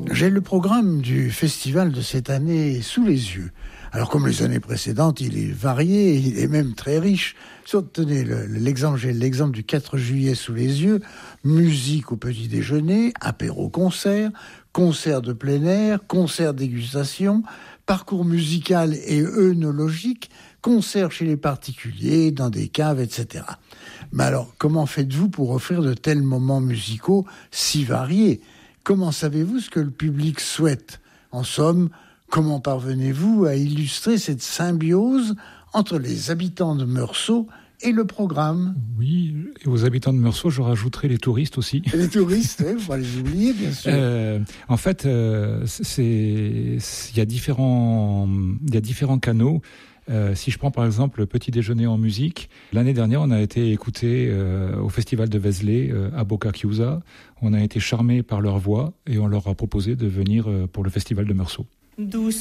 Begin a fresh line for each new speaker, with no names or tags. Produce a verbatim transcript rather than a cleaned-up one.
J'ai le programme du festival de cette année sous les yeux. Alors, comme les années précédentes, il est varié, il est même très riche. Tenez, le, l'exemple, j'ai l'exemple du quatre juillet sous les yeux. Musique au petit déjeuner, apéro-concert, concert de plein air, concert dégustation, parcours musical et œnologique, concert chez les particuliers, dans des caves, et cetera. Mais alors, comment faites-vous pour offrir de tels moments musicaux si variés ? Comment savez-vous ce que le public souhaite ? En somme, comment parvenez-vous à illustrer cette symbiose entre les habitants de Meursault et le programme ?
Oui, et aux habitants de Meursault, je rajouterai les touristes aussi.
Et les touristes, il faut pas les oublier, bien sûr.
Euh, en fait, euh, c'est, il y a différents, il y a différents canaux. Euh, si je prends par exemple le petit déjeuner en musique, l'année dernière on a été écouté euh, au festival de Vézelay euh, à Boca Chiusa. On a été charmés par leur voix et on leur a proposé de venir euh, pour le festival de Meursault.